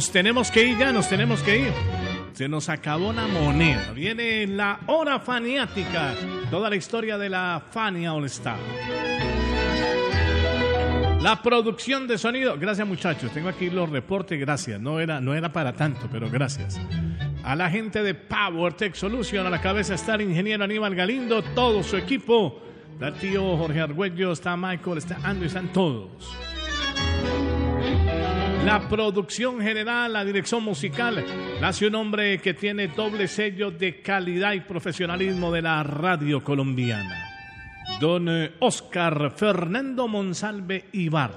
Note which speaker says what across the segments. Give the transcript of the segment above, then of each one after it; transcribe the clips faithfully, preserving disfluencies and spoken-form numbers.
Speaker 1: Nos tenemos que ir ya, nos tenemos que ir. Se nos acabó la moneda. Viene la hora faniática. Toda la historia de la Fania All Star. La producción de sonido. Gracias, muchachos. Tengo aquí los reportes. Gracias. No era, no era para tanto, pero gracias. A la gente de Power Tech Solution. A la cabeza está el ingeniero Aníbal Galindo. Todo su equipo. Está el tío Jorge Argüello. Está Michael. Está Andrew. Están todos. La producción general, la dirección musical, la hace un hombre que tiene doble sello de calidad y profesionalismo de la radio colombiana. Don Oscar Fernando Monsalve Ibarra.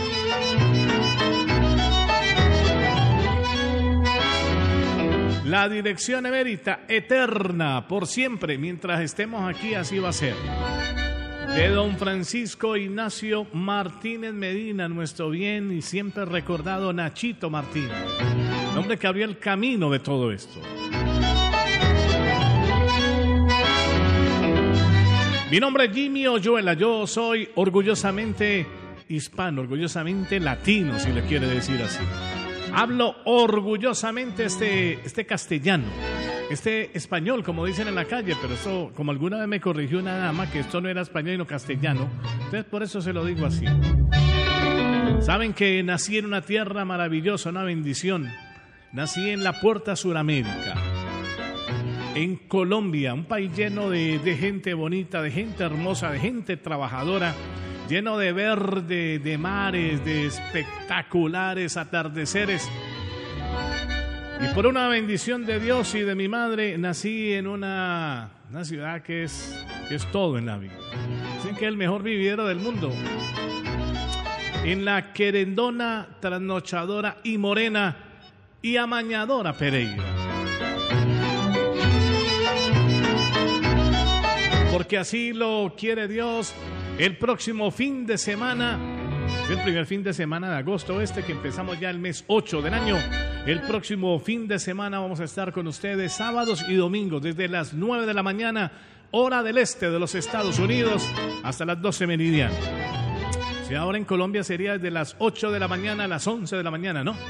Speaker 1: La dirección emérita, eterna, por siempre, mientras estemos aquí, así va a ser. De don Francisco Ignacio Martínez Medina, nuestro bien y siempre recordado Nachito Martínez, el hombre que abrió el camino de todo esto. Mi nombre es Jimmy Oyuela, yo soy orgullosamente hispano, orgullosamente latino, si le quiere decir así. Hablo orgullosamente este, este castellano. Este español, como dicen en la calle, pero esto, como alguna vez me corrigió una dama, que esto no era español, sino castellano, entonces por eso se lo digo así. Saben que nací en una tierra maravillosa, una bendición. Nací en la Puerta Suramérica, en Colombia, un país lleno de, de gente bonita, de gente hermosa, de gente trabajadora, lleno de verde, de mares, de espectaculares atardeceres. Y por una bendición de Dios y de mi madre, nací en una, una ciudad que es, que es todo en la vida. Dicen que es el mejor vividero del mundo. En la querendona, trasnochadora y morena y amañadora Pereira. Porque así lo quiere Dios, el próximo fin de semana, es el primer fin de semana de agosto este, que empezamos ya el mes ocho del año. El próximo fin de semana vamos a estar con ustedes sábados y domingos desde las nueve de la mañana, hora del este de los Estados Unidos, hasta las doce meridiano. Si ahora en Colombia sería desde las ocho de la mañana a las once de la mañana, ¿no?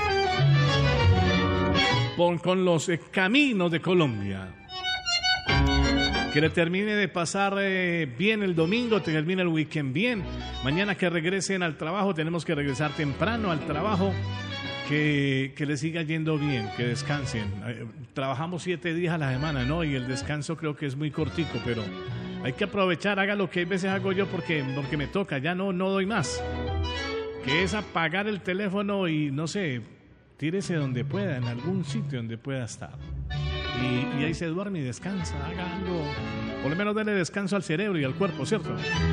Speaker 1: Con, con los eh, caminos de Colombia. Que le termine de pasar eh, bien el domingo, que termine el weekend bien. Mañana que regresen al trabajo, tenemos que regresar temprano al trabajo. Que, que le siga yendo bien, que descansen. Eh, trabajamos siete días a la semana, ¿no? Y el descanso creo que es muy cortico, pero hay que aprovechar, haga lo que a veces hago yo porque, porque me toca, ya no, no doy más. Que es apagar el teléfono y, no sé, tírese donde pueda, en algún sitio donde pueda estar. Y, y ahí se duerme y descansa, haga algo, por lo menos dele descanso al cerebro y al cuerpo, ¿cierto?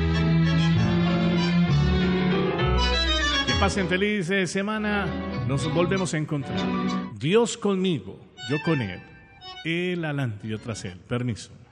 Speaker 1: Que pasen feliz eh, semana. Nos volvemos a encontrar. Dios conmigo, yo con Él. Él adelante y yo tras Él. Permiso.